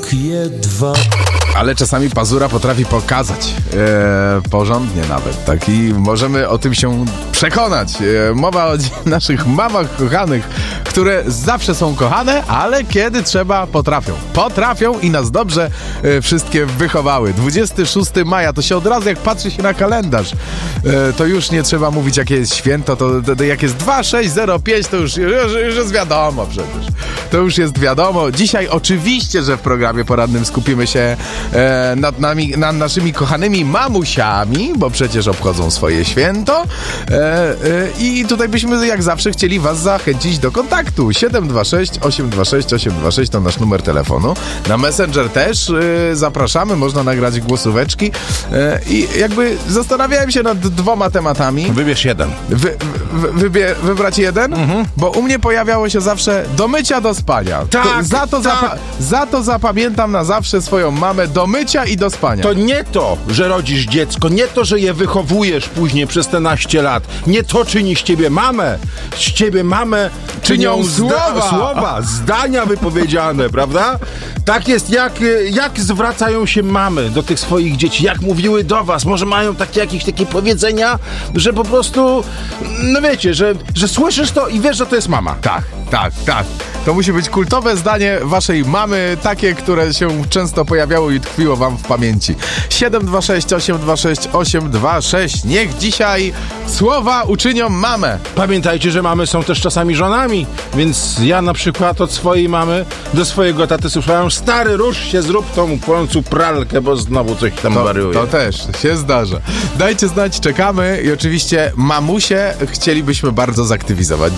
J2. Ale czasami pazura potrafi pokazać, porządnie nawet, tak, i możemy o tym się przekonać. Mowa o naszych mamach kochanych, które zawsze są kochane, ale kiedy trzeba, potrafią i nas dobrze wszystkie wychowały. 26 maja, to się od razu, jak patrzy się na kalendarz, to już nie trzeba mówić, jakie jest święto, to jak jest 2605, to już jest wiadomo przecież. To już jest wiadomo. Dzisiaj oczywiście, że w programie porannym skupimy się nad naszymi kochanymi mamusiami, bo przecież obchodzą swoje święto, i tutaj byśmy jak zawsze chcieli was zachęcić do kontaktu. 726 826 826 to nasz numer telefonu. Na Messenger też zapraszamy, można nagrać głosóweczki, i jakby zastanawiałem się nad dwoma tematami. Wybierz jeden. Wybrać jeden? Bo u mnie pojawiało się zawsze do mycia, do spania. Tak, Za to zapamiętam na zawsze swoją mamę, do mycia i do spania. To nie to, że rodzisz dziecko, nie to, że je wychowujesz później przez te naście lat. Nie to czyni z ciebie mamę. Z ciebie mamę czynią słowa, zdania wypowiedziane, prawda? Tak jest, jak zwracają się mamy do tych swoich dzieci, jak mówiły do was. Może mają jakieś takie powiedzenia, że po prostu, no wiecie, że słyszysz to i wiesz, że to jest mama. Tak. To musi być kultowe zdanie waszej mamy, takie, które się często pojawiało i tkwiło wam w pamięci. 726 826 826. Niech dzisiaj słowa uczynią mamę. Pamiętajcie, że mamy są też czasami żonami, więc ja na przykład od swojej mamy do swojego taty słyszałem: stary, rusz się, zrób tą płonącą pralkę, bo znowu coś tam wariuje. To też się zdarza. Dajcie znać, czekamy i oczywiście mamusie chcielibyśmy bardzo zaktywizować.